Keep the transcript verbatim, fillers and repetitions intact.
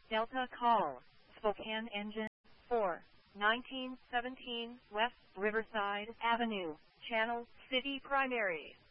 Delta call, Spokane engine four, nineteen seventeen West Riverside Avenue, Channel City Primary.